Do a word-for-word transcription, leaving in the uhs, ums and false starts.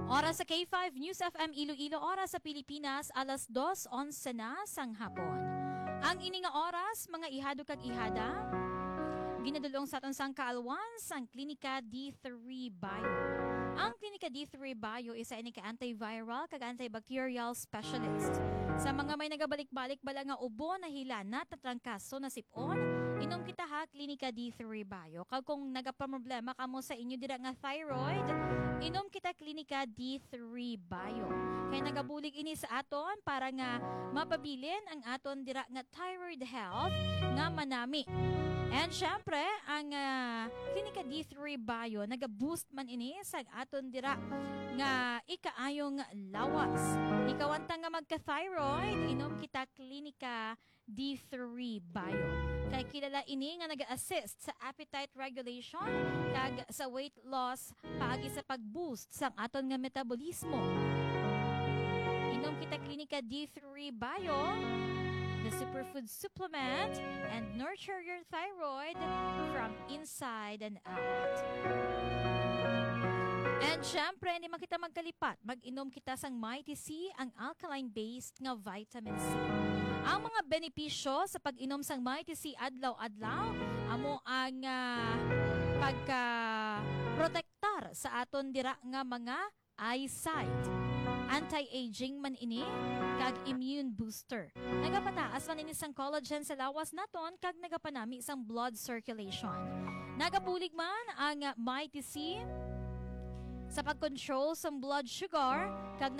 Oras sa K five News F M Iloilo, oras sa Pilipinas, alas dos onse na sang hapon. Ang ini nga oras, mga ihado kag ihada, ginadulong sa aton sang kaalwan sang Klinika D three Bio. Ang Klinika D three Bio isa ini ka antiviral kag antibacterial specialist. Sa mga may nagabalik-balik bala nga ubo na hila na tatrangkaso na sipon, inom kita ha Klinika D three Bio. Kag kung nagapaproblema kamo sa inyo dira nga thyroid, inom kita Klinika D three Bio. Kay nagabulig ini sa aton para nga mapabilin ang aton dira nga thyroid health nga manami. And syempre, ang uh, Klinika D three Bio naga-boost man ini sa aton dira nga ikaayong lawas. Ikawanta nga magka-thyroid, inom kita Klinika D three Bio. Kay kilala ini nga naga-assist sa appetite regulation kag sa weight loss paagi sa pag-boost sang aton nga metabolismo. Inom kita Klinika D three Bio, the superfood supplement, and nurture your thyroid from inside and out. And syempre, hindi man kita magkalipat, mag-inom kita sang Mighty C, ang alkaline-based nga vitamin C. Ang mga benepisyo sa pag-inom sang Mighty C adlaw-adlaw, amo ang uh, pagka-protektar sa aton dira nga mga eyesight. Anti-aging man ini, kag immune booster. Nagapataas man ini sang collagen sa lawas naton, kag nagapanami sang blood circulation. Nagabulig man ang Mighty C sa pag-control sang blood sugar, kag